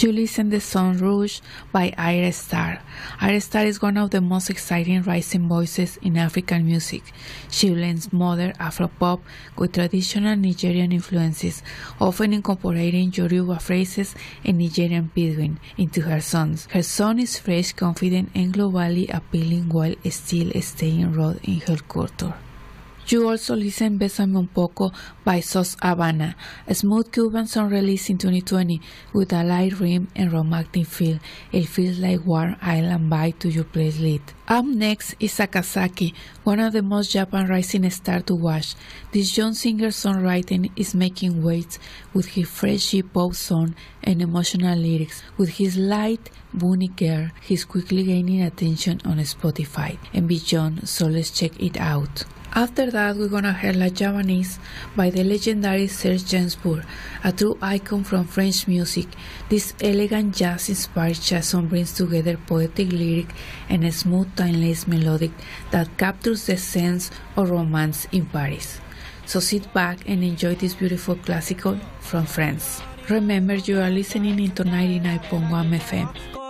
You listen to Son Rouge by Ayra Starr. Ayra Starr is one of the most exciting rising voices in African music. She blends modern Afro-pop with traditional Nigerian influences, often incorporating Yoruba phrases and Nigerian pidgin into her songs. Her song is fresh, confident, and globally appealing while still staying raw in her culture. You also listen Bésame un poco by Sos Habana, a smooth Cuban song released in 2020 with a light rhythm and romantic feel. It feels like warm island vibe to your playlist. Up next is Sakazaki, one of the most Japan rising stars to watch. This young singer's songwriting is making waves with his fresh pop song and emotional lyrics. With his light, bunny girl, he's quickly gaining attention on Spotify and beyond, so let's check it out. After that, we're gonna hear La Javanese by the legendary Serge Gainsbourg, a true icon from French music. This elegant jazz-inspired chanson brings together poetic lyric and a smooth, timeless melodic that captures the sense of romance in Paris. So sit back and enjoy this beautiful classical from France. Remember, you are listening into 99.1 FM.